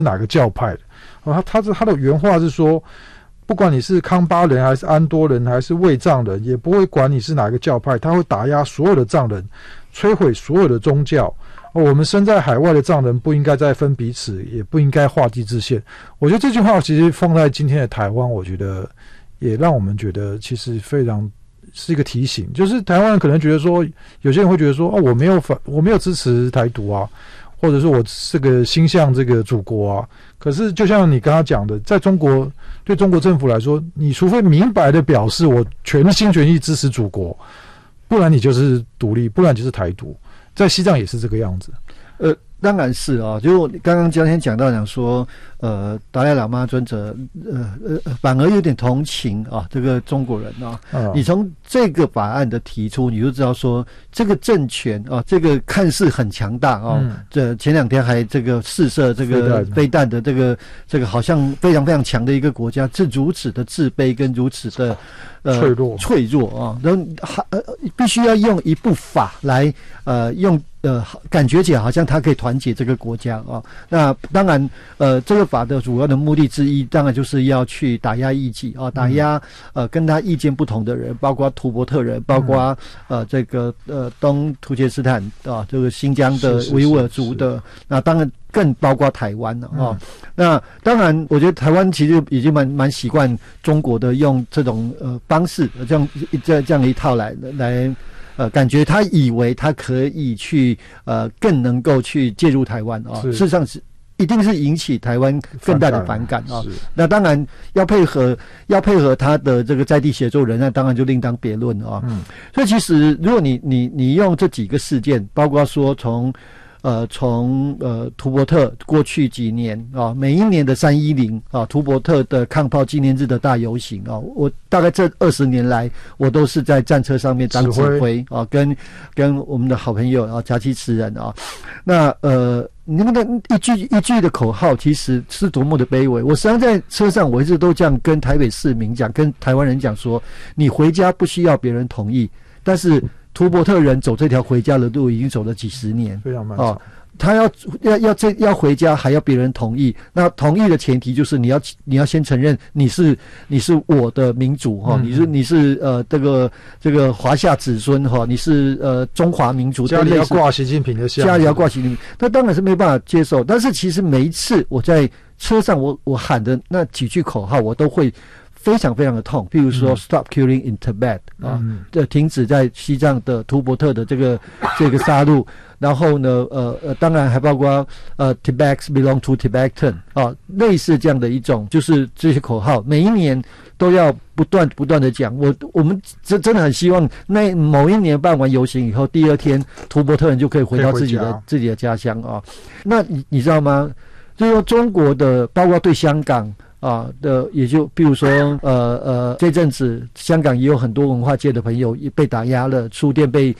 哪个教派的。他的原话是说，不管你是康巴人还是安多人还是卫藏人，也不会管你是哪个教派，他会打压所有的藏人，摧毁所有的宗教。我们身在海外的藏人不应该再分彼此，也不应该画地自限。我觉得这句话其实放在今天的台湾，我觉得也让我们觉得其实非常是一个提醒，就是台湾人可能觉得说，有些人会觉得说，我没有支持台独啊，或者是我这个心向这个祖国啊。可是就像你刚刚讲的，在中国对中国政府来说，你除非明白的表示我全心全意支持祖国，不然你就是独立，不然就是台独。在西藏也是这个样子。 当然是啊，就刚刚今天讲说，达赖喇嘛尊者，反而有点同情啊，这个中国人啊。你从这个法案的提出，你就知道说，这个政权啊，这个看似很强大啊，这前2天还这个试射这个飞弹的这个好像非常非常强的一个国家，是如此的自卑跟如此的脆弱啊，然后必须要用一部法来用。感觉起来好像他可以团结这个国家啊。那当然，这个法的主要的目的之一，当然就是要去打压异己啊，打压跟他意见不同的人，包括土伯特人，包括这个东突厥斯坦啊，这个新疆的维吾尔族的，那当然更包括台湾了啊。那当然，我觉得台湾其实已经蛮习惯中国的用这种方式，这样一套来。感觉他以为他可以去更能够去介入台湾啊，事实上是一定是引起台湾更大的反感啊。那当然要配合他的这个在地协作人，那当然就另当别论啊。所以其实如果你用这几个事件，包括说从图伯特过去几年啊，每一年的310啊，图伯特的抗炮纪念日的大游行啊，我大概这20年来，我都是在战车上面当指挥啊，跟我们的好朋友啊，夹击词人啊，那你们的一句的口号，其实是多么的卑微。我实际上在车上，我一直都这样跟台北市民讲，跟台湾人讲说，你回家不需要别人同意，但是图伯特人走这条回家的路已经走了几十年， 非常漫长。 他要回家还要别人同意，那同意的前提就是你要先承认你是我的民族哈，你是这个华夏子孙哈，你是中华民族， 家里要挂习近平的像， 家里要挂习近平，那当然是没办法接受。但是其实每一次我在车上我喊的那几句口号，我都会非常非常的痛，譬如说 "Stop killing in Tibet" 啊，停止在西藏的图伯特的这个杀戮。然后呢，当然还包括Tibets belong to Tibetan 啊，类似这样的一种，就是这些口号，每一年都要不断的讲。我们真的很希望，那某一年办完游行以后，第2天图伯特人就可以回到自己的家乡啊。那你知道吗？就是说中国的，包括对香港的，也就比如说这阵子香港也有很多文化界的朋友也被打压了，书店被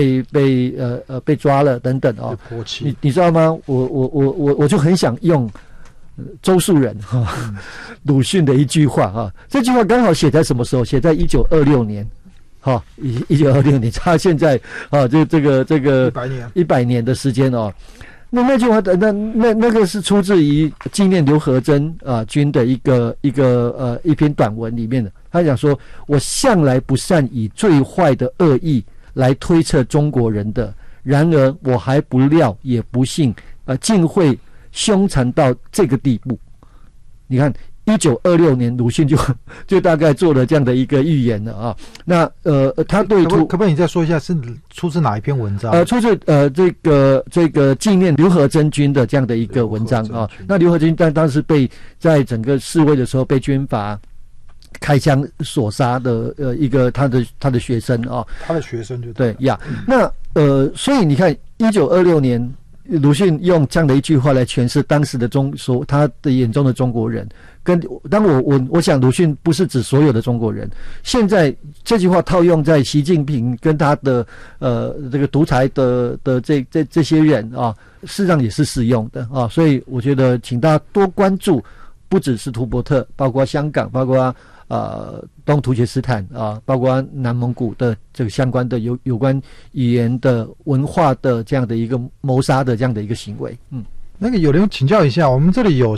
抓了等等啊。你知道吗？我就很想用周树人鲁迅的一句话这句话刚好写在什么时候？写在1926年。1926年，他现在这个100年的时间哦。那句话那个是出自于纪念刘和珍君的一篇短文里面的。他讲说，我向来不善以最坏的恶意来推测中国人的，然而我还不料也不信竟会凶残到这个地步。你看1926年鲁迅就大概做了这样的一个预言了啊。那他对可不可以你再说一下是出自哪一篇文章？ 出自这个纪念刘和珍君的这样的一个文章啊。那刘和珍当时在整个示威的时候被军阀开枪所杀的一个他的学生啊。 他的学生就对呀。那所以你看1926年。鲁迅用这样的一句话来诠释当时的他的眼中的中国人，我想鲁迅不是指所有的中国人。现在这句话套用在习近平跟他的这个独裁的这些人啊，事实上也是适用的啊。所以我觉得请大家多关注，不只是图伯特，包括香港，包括东突厥斯坦包括南蒙古的这个相关的有关语言的文化的这样的一个谋杀的这样的一个行为。 那个有人请教一下，我们这里有